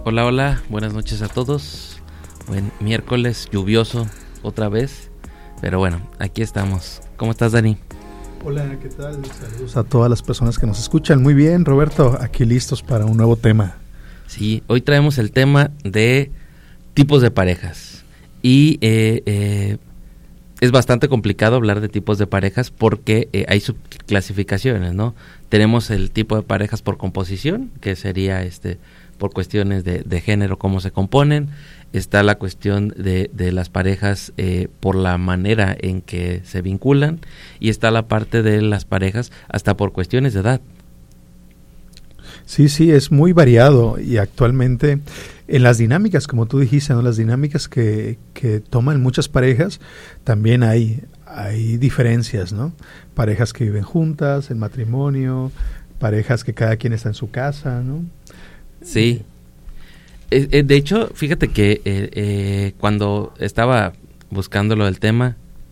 Hola, hola, buenas noches a todos. Buen miércoles lluvioso otra vez, pero bueno, aquí estamos. ¿Cómo estás, Dani? Hola, ¿qué tal? Saludos a todas las personas que nos escuchan. Muy bien, Roberto, aquí listos para un nuevo tema. Sí, hoy traemos el tema de tipos de parejas y es bastante complicado hablar de tipos de parejas porque hay subclasificaciones, ¿no? Tenemos el tipo de parejas por composición, que sería por cuestiones de género, cómo se componen. Está la cuestión de las parejas por la manera en que se vinculan, y está la parte de las parejas hasta por cuestiones de edad. Sí, es muy variado, y actualmente en las dinámicas, como tú dijiste, ¿no? Las dinámicas que toman muchas parejas, también hay diferencias, ¿no? Parejas que viven juntas, en matrimonio, parejas que cada quien está en su casa, ¿no? Sí. De hecho, fíjate que cuando estaba buscando lo del tema,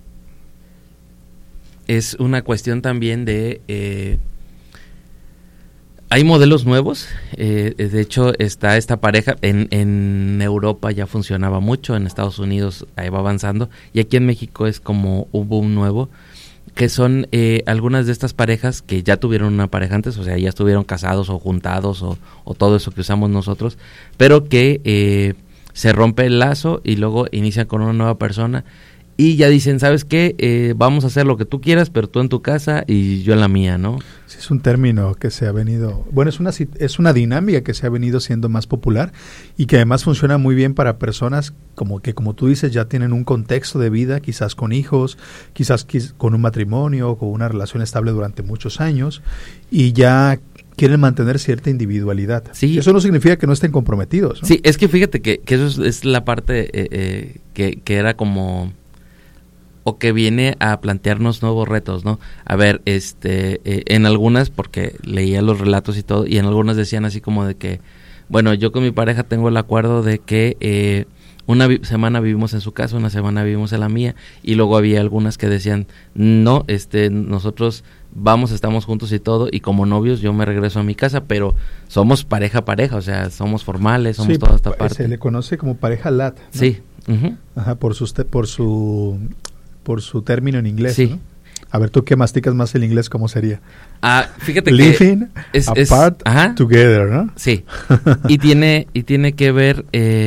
es una cuestión también de... hay modelos nuevos, de hecho está esta pareja, en Europa ya funcionaba mucho, en Estados Unidos ahí va avanzando, y aquí en México es como hubo un nuevo, que son algunas de estas parejas que ya tuvieron una pareja antes, o sea, ya estuvieron casados o juntados o todo eso que usamos nosotros, pero que se rompe el lazo y luego inician con una nueva persona y ya dicen, ¿sabes qué? Vamos a hacer lo que tú quieras, pero tú en tu casa y yo en la mía, ¿no? Sí, es un término que se ha venido... Bueno, es una dinámica que se ha venido siendo más popular y que además funciona muy bien para personas como tú dices, ya tienen un contexto de vida, quizás con hijos, quizás con un matrimonio, con una relación estable durante muchos años, y ya quieren mantener cierta individualidad. Sí. Eso no significa que no estén comprometidos, ¿no? Sí, es que fíjate que eso es la parte que era como... o que viene a plantearnos nuevos retos, ¿no? A ver, en algunas, porque leía los relatos y todo, y en algunas decían así como de que, bueno, yo con mi pareja tengo el acuerdo de que una semana vivimos en su casa, una semana vivimos en la mía, y luego había algunas que decían, no, nosotros estamos juntos y todo, y como novios yo me regreso a mi casa, pero somos pareja, o sea, somos formales, somos toda esta parte. Se le conoce como pareja lat, ¿no? Sí. Uh-huh. Ajá, por su término en inglés, sí. ¿no? A ver, tú que masticas más el inglés, ¿cómo sería? Fíjate Living que apart, together, ¿no? Sí. y tiene que ver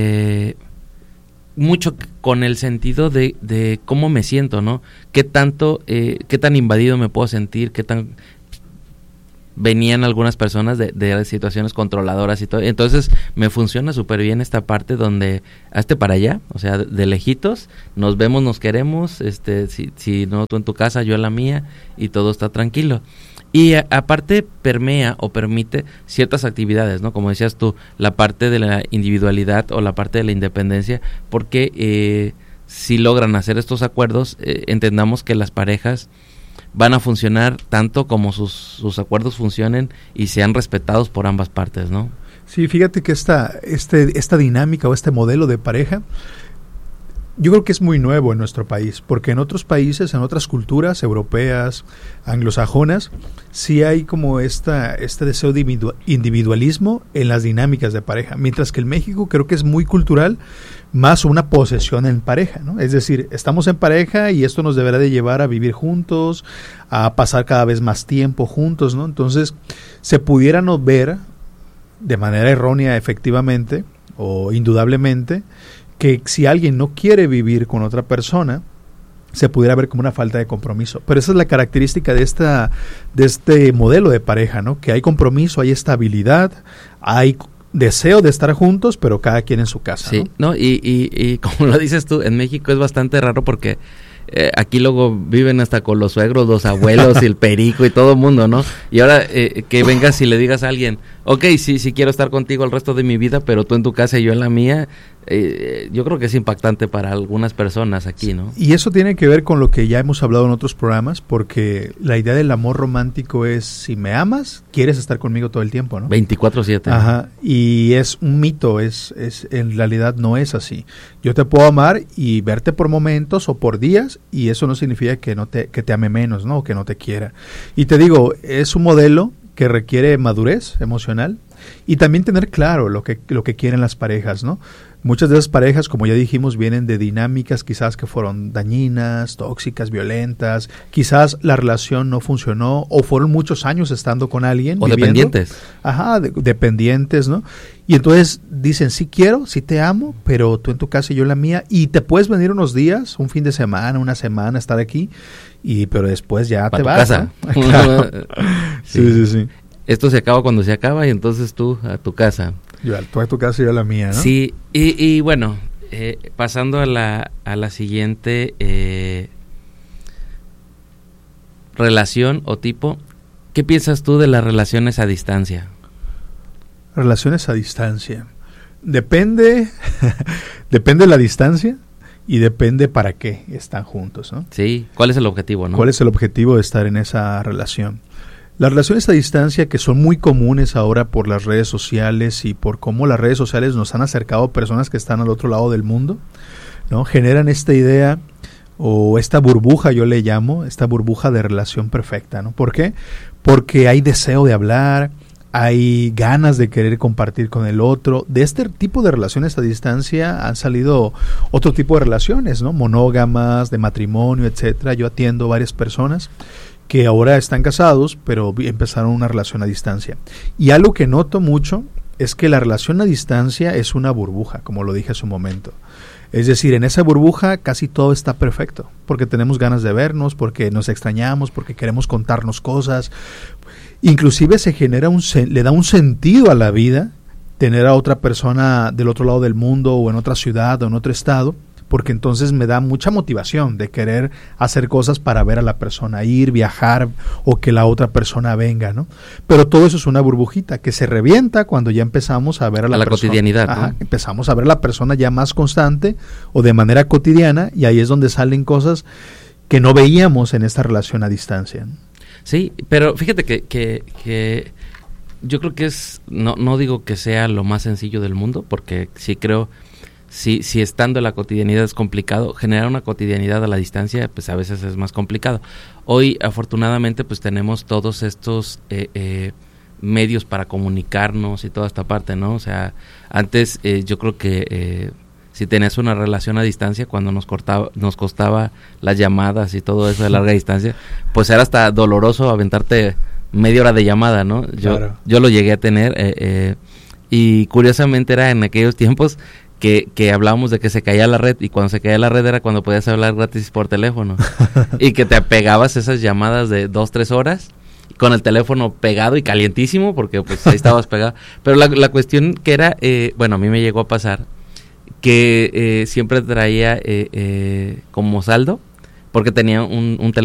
mucho con el sentido de cómo me siento, ¿no? Qué tan invadido me puedo sentir, qué tan... Venían algunas personas de situaciones controladoras y todo, entonces me funciona súper bien esta parte donde hazte para allá, o sea, de lejitos, nos vemos, nos queremos, si no tú en tu casa, yo en la mía, y todo está tranquilo. Y aparte permea o permite ciertas actividades, ¿no? Como decías tú, la parte de la individualidad o la parte de la independencia, porque si logran hacer estos acuerdos, entendamos que las parejas van a funcionar tanto como sus acuerdos funcionen y sean respetados por ambas partes, ¿no? Sí, fíjate que esta dinámica o este modelo de pareja, yo creo que es muy nuevo en nuestro país, porque en otros países, en otras culturas europeas, anglosajonas, sí hay como este deseo de individualismo en las dinámicas de pareja, mientras que en México creo que es muy cultural, más una posesión en pareja, ¿no? Es decir, estamos en pareja y esto nos deberá de llevar a vivir juntos, a pasar cada vez más tiempo juntos, ¿no? Entonces, se pudiera no ver de manera errónea, efectivamente, o indudablemente, que si alguien no quiere vivir con otra persona, se pudiera ver como una falta de compromiso. Pero esa es la característica de este modelo de pareja, ¿no? Que hay compromiso, hay estabilidad, hay deseo de estar juntos, pero cada quien en su casa, sí, ¿no? Y como lo dices tú, en México es bastante raro porque aquí luego viven hasta con los suegros, los abuelos y el perico y todo el mundo, ¿no? Y ahora que vengas y le digas a alguien, ok, sí quiero estar contigo el resto de mi vida, pero tú en tu casa y yo en la mía, yo creo que es impactante para algunas personas aquí, ¿no? Y eso tiene que ver con lo que ya hemos hablado en otros programas, porque la idea del amor romántico es, si me amas, quieres estar conmigo todo el tiempo, ¿no? 24/7. Ajá, y es un mito, en realidad no es así. Yo te puedo amar y verte por momentos o por días, y eso no significa que te ame menos, ¿no? O que no te quiera. Y te digo, es un modelo que requiere madurez emocional, Y también tener claro lo que quieren las parejas, ¿no? Muchas de esas parejas, como ya dijimos, vienen de dinámicas quizás que fueron dañinas, tóxicas, violentas. Quizás la relación no funcionó o fueron muchos años estando con alguien. O viviendo. Dependientes. Ajá, dependientes, ¿no? Y entonces dicen, sí quiero, sí te amo, pero tú en tu casa y yo en la mía. Y te puedes venir unos días, un fin de semana, una semana, estar aquí, pero después ya te vas. Casa. ¿No? Claro. Sí. Esto se acaba cuando se acaba y entonces tú a tu casa. Tú a tu casa y yo a la mía, ¿no? Sí, y bueno, pasando a la siguiente relación o tipo, ¿qué piensas tú de las relaciones a distancia? Relaciones a distancia. Depende de la distancia y depende para qué están juntos, ¿no? Sí, ¿cuál es el objetivo, no? ¿Cuál es el objetivo de estar en esa relación? Las relaciones a distancia, que son muy comunes ahora por las redes sociales y por cómo las redes sociales nos han acercado a personas que están al otro lado del mundo, ¿no? Generan esta idea o esta burbuja, yo le llamo, esta burbuja de relación perfecta, ¿no? ¿Por qué? Porque hay deseo de hablar, hay ganas de querer compartir con el otro. De este tipo de relaciones a distancia han salido otro tipo de relaciones, ¿no? Monógamas, de matrimonio, etcétera. Yo atiendo varias personas que ahora están casados, pero empezaron una relación a distancia. Y algo que noto mucho es que la relación a distancia es una burbuja, como lo dije hace un momento. Es decir, en esa burbuja casi todo está perfecto, porque tenemos ganas de vernos, porque nos extrañamos, porque queremos contarnos cosas. Inclusive se genera le da un sentido a la vida tener a otra persona del otro lado del mundo o en otra ciudad o en otro estado, porque entonces me da mucha motivación de querer hacer cosas para ver a la persona, ir, viajar o que la otra persona venga, ¿no? Pero todo eso es una burbujita que se revienta cuando ya empezamos a ver a la persona. Cotidianidad, Ajá, ¿no? Empezamos a ver a la persona ya más constante o de manera cotidiana y ahí es donde salen cosas que no veíamos en esta relación a distancia, ¿no? Sí, pero fíjate que yo creo que no digo que sea lo más sencillo del mundo, porque sí creo... Si estando en la cotidianidad es complicado, generar una cotidianidad a la distancia, pues a veces es más complicado. Hoy, afortunadamente, pues tenemos todos estos medios para comunicarnos y toda esta parte, ¿no? O sea, antes yo creo que si tenías una relación a distancia, cuando nos costaba las llamadas y todo eso de larga distancia, pues era hasta doloroso aventarte media hora de llamada, ¿no? Claro. Yo lo llegué a tener y curiosamente era en aquellos tiempos que hablábamos de que se caía la red, y cuando se caía la red era cuando podías hablar gratis por teléfono y que te apegabas esas llamadas de 2-3 horas con el teléfono pegado y calientísimo, porque pues ahí estabas pegado. Pero la cuestión que era, bueno, a mí me llegó a pasar que siempre traía como saldo, porque tenía un teléfono